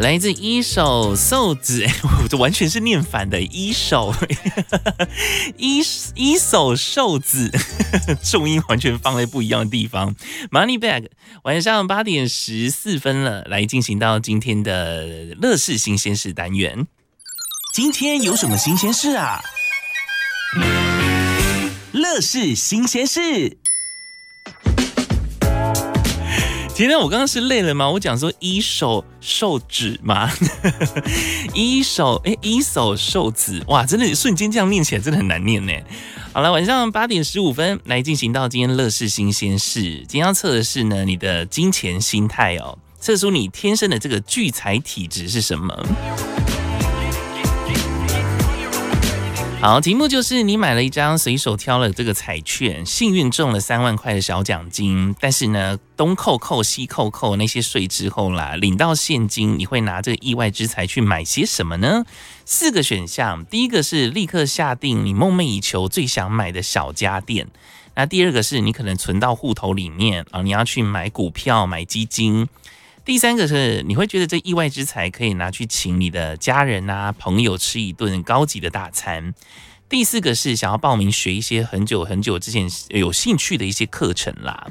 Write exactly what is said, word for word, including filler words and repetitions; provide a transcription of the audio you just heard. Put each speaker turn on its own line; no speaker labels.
来自一手瘦子，我这完全是念反的，一手一一手瘦子，重音完全放在不一样的地方。Money Bag， 晚上八点十四分了，来进行到今天的乐事新鲜事单元。今天有什么新鲜事啊？乐事新鲜事。今天我刚刚是累了吗？我讲说一手瘦子吗？一手哎，一手瘦子，哇，真的瞬间这样念起来真的很难念呢。好了，晚上八点十五分来进行到今天乐事新鲜事。今天要测的是呢，你的金钱心态哦，测出你天生的这个聚财体质是什么。好，题目就是你买了一张随手挑了这个彩券，幸运中了三万块的小奖金，但是呢，东扣扣西扣扣那些税之后啦，领到现金，你会拿这个意外之财去买些什么呢？四个选项，第一个是立刻下定你梦寐以求最想买的小家电，那第二个是你可能存到户头里面啊，你要去买股票、买基金。第三个是你会觉得这意外之财可以拿去请你的家人啊朋友吃一顿高级的大餐。第四个是想要报名学一些很久很久之前有兴趣的一些课程啦。